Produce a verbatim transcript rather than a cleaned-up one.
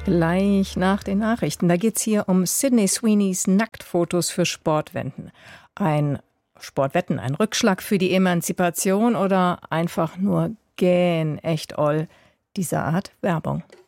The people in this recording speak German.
Gleich nach den Nachrichten. Da geht es hier um Sydney Sweeneys Nacktfotos für Sportwetten. Ein Sportwetten, ein Rückschlag für die Emanzipation oder einfach nur gähn echt oll, diese Art Werbung.